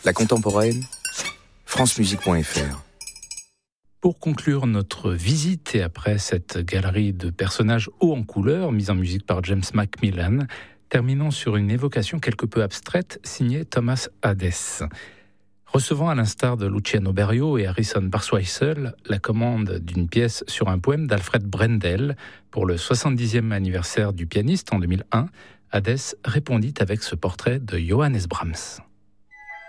La contemporaine, francemusique.fr. Pour conclure notre visite et après cette galerie de personnages hauts en couleur, mise en musique par James Macmillan, terminons sur une évocation quelque peu abstraite signée Thomas Hadès. Recevant à l'instar de Luciano Berio et Harrison Birtwistle la commande d'une pièce sur un poème d'Alfred Brendel pour le 70e anniversaire du pianiste en 2001, Hadès répondit avec ce portrait de Johannes Brahms.